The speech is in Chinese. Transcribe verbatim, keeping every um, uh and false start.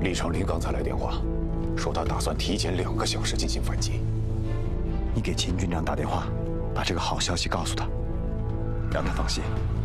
李成林刚才来电话，说他打算提前两个小时进行反击。 你给秦军长打电话，把这个好消息告诉他，让他放心。